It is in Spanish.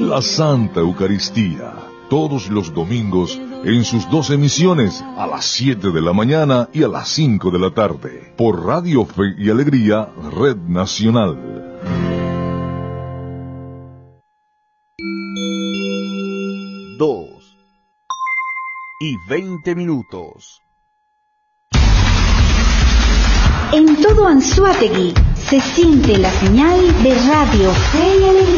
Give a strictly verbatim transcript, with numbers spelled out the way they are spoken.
la Santa Eucaristía, todos los domingos en sus dos emisiones, a las siete de la mañana y a las cinco de la tarde, por Radio Fe y Alegría, Red Nacional. Dos y veinte minutos. En todo Anzoátegui se siente la señal de Radio Fe y Alegría.